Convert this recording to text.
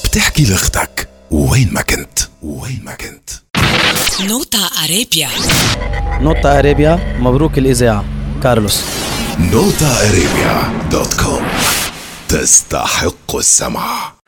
بتحكي لاختك وين ما كنت. نوتا أرابيا. نوتا أرابيا، مبروك الإذاعة. كارلوس. NotaArabia.com تستحق السمع.